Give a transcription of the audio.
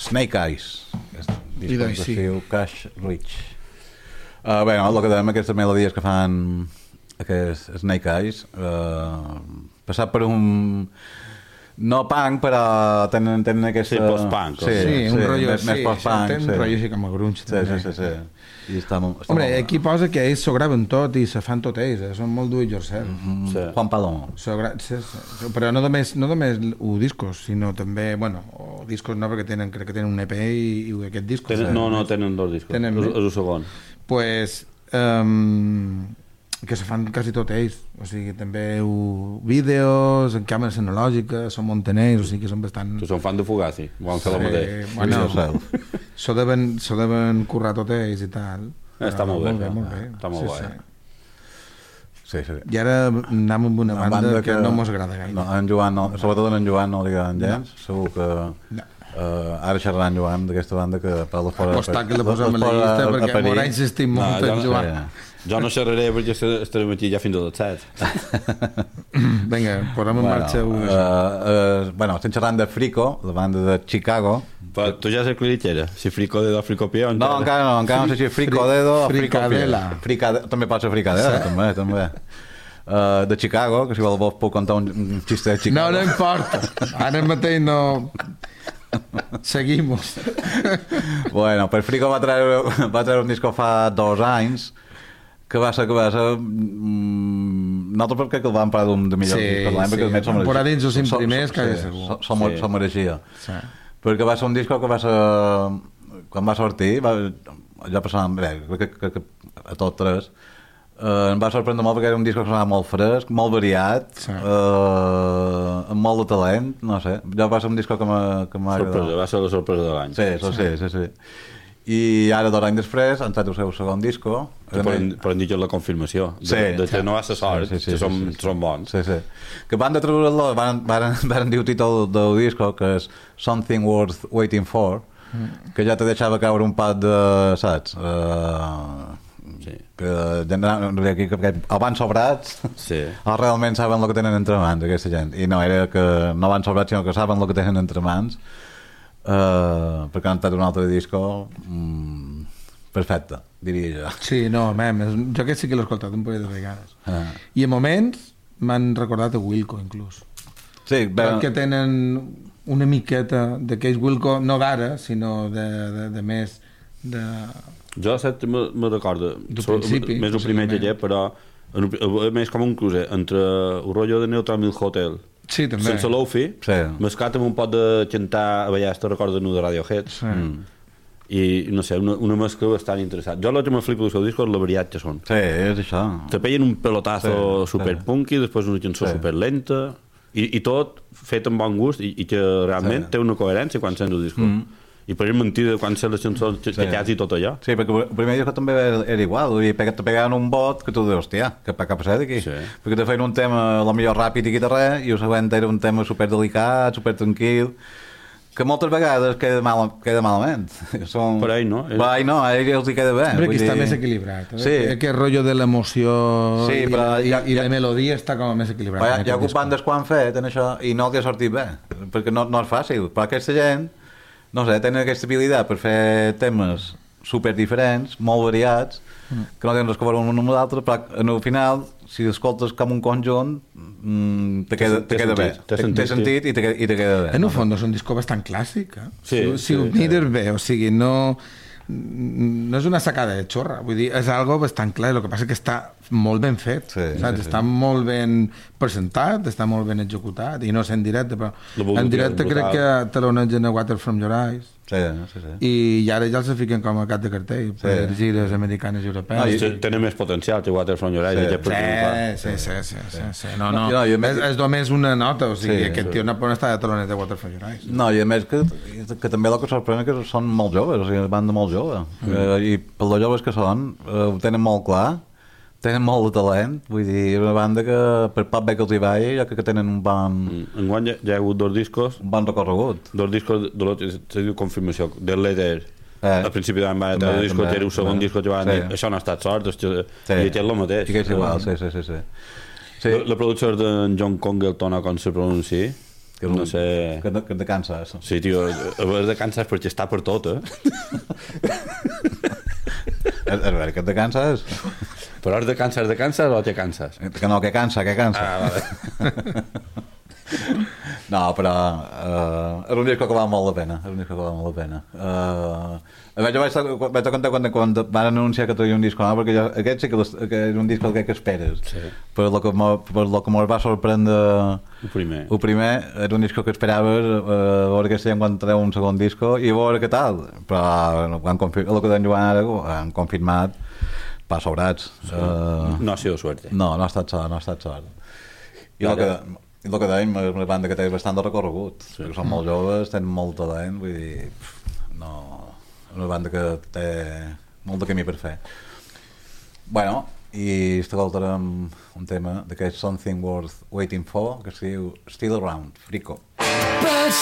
Snake Eyes, disc que es diu Cash Rich. Bé, el que dèiem, aquestes melodies que fan aquest Snake Eyes, passat per un... No punk, però tenen aquesta... Sí, post-punk. Sí, un rotllo més post-punk. Tenen un rotllo així com a grunge. Sí. I està molt, Hombre, aquí posa que ells s'ho graven tot i se fan tot ells, són molt do it yourself. Juan Palomo. Però no només ho discos, sinó també, bueno, o discos no, perquè crec que tenen un EP i aquest disc. No, tenen 2 discos, és el segon. Pues... que se fan quasi tot ells, o sigui, també vídeos en càmeres analògiques, són montaners, o sigui que són bastant... Que són fan de Fugazi, van fer el mateix. Bueno, s'ho deuen currar tot ells i tal. Està molt bé. Està molt guai. Sí. I ara anem amb una banda que no mos agrada gaire. No, en Joan, sobretot en Joan no li agraden gens, segur que... Ara xerraran Joan d'aquesta banda que per les fora... Apostar que la posem a la llista perquè m'haurà insistit molt en Joan. Jo no xerraré perquè estarem aquí ja fins a les 7. Vinga, posem en marxa bueno, estem xerrant de Frico, la banda de Chicago. Però tu ja saps què era? Si Frico Dedo, Frico Pio... No, encara no sé si Frico Dedo o Frico Pio. També pot ser Fricadela, també. De Chicago, que si vol puc contar un xiste de Chicago. No importa, ara mateix no... Seguimos. Bueno, per Frico va treure un disco fa 2 anys que va ser nosaltres perquè el vam parar d'un de millors discos de l'any, perquè a més som por dins els 5 primers quasi segur s'ho mereixia, perquè va ser un disco que va ser, quan va sortir ja passàvem, crec que a tots 3 em va sorprendre molt perquè era un disc que sonava molt fresc, molt variat, amb molt de talent, no sé, ja va ser un disc que m'ha agradat. Va ser la sorpresa de l'any. Sí. I ara 2 anys després han tret el seu segon disco. Però han dit la confirmació de que no va ser sort, que són bons. Sí. Que van de treure-lo, van dir el títol del disco, que és Something Worth Waiting For, que ja te deixava caure un pat de, saps? Que van sobrats o realment saben el que tenen entre mans aquesta gent, i no era que no van sobrats sinó que saben el que tenen entre mans, perquè han tret un altre disco perfecte, diria jo. Sí, no, jo aquest sí que l'he escoltat un parell de vegades i a moments m'han recordat a Wilco inclús, perquè tenen una miqueta d'aquells Wilco, no d'ara sinó de més de... Jo me recordo més el primer taller, però més com un crucer entre el rotllo de Neutral Milk Hotel sense lofi, mesclat amb un pot de cantar a vegades te recordo de Radiohead i no sé, una mescla bastant interessant. Jo el que me flipa del seu disc és la variat que són. És això. Te peguen un pelotazo super punky, després una cançó super lenta i tot fet amb bon gust i que realment té una coherència quan sents el disc. I per mentida quan sé les cançons que quasi tot allò. Sí, perquè el primer disc també era igual, te pegaven un bot que tu dius, hòstia, què ha passat aquí? Perquè te feien un tema a lo millor ràpid i guitarrer i el següent era un tema superdelicat, superdranquil, que moltes vegades queda malament. Per ell no. Per ell no, a ells els queda bé. Però aquí està més equilibrat. Aquest rotllo de l'emoció i la melodia està com més equilibrat. Hi ha hagut bandes que ho han fet en això i no els ha sortit bé, perquè no és fàcil, però aquesta gent no sé, tenen aquesta habilitat per fer temes super diferents, molt variats, que no tenen res que veure un amb l'altre, però al final, si escoltes com un conjunt, te queda bé. Té sentit i te queda bé. En un fons és un disco bastant clàssic, si ho mires bé, o sigui, no és una sacada de xorra, vull dir, és algo bastant clar, el que passa és que està molt ben fet, està molt ben presentat, està molt ben executat, i no és en directe, però en directe crec que talonegen a Water From Your Eyes, i ara ja els fiquen com a cap de cartell per gires americanes i europees. Tenen més potencial que Water From Your Eyes. Sí. No, és només una nota, o sigui, aquest tio no pot estar de talonet de Water From Your Eyes. No, i a més que també el que sorprèn és que són molt joves, o sigui, banda molt jove, i per los joves que són, ho tenen molt clar, tenen molt de talent, vull dir, és una banda que per poc bé que els hi vagi, ja que tenen un bon... Enguany ja hi ha hagut 2 discos... Un bon recorregut. 2 discos de l'altre, se diu confirmació, de l'Eder. Al principi de l'any va haver el disco, era un segon disco que van dir, això no ha estat sort, i aquest és el mateix. Sí, que és igual, sí. La producció és d'en John Congleton, com se pronuncia, Que no sé... Que te canses. Sí, tio, a veure de canses perquè està per tot, A veure, que te canses? Però has de canses o te canses? Que no, que cansa. Ah, vale. No, però és un disc que val molt la pena. Jo vaig contar quan van anunciar que tenia un disc nou, perquè aquest sí que és un disc que esperes. Sí. Per lo que mos va sorprendre el primer és un disc que esperaves veure que estem quan treu un segon disc i veure què tal. Però el que d'en Joan ara han confirmat pas sobrats. No ha sido suerte. No ha estat sort. I el que dèiem és una banda que té bastant de recorregut, sí. Perquè són molt joves, tenen molt talent, vull dir, no, és una banda que té molt de camí per fer. Bueno, i escoltarem un tema d'aquest Something Worth Waiting For, que es diu Still Around, Frico. But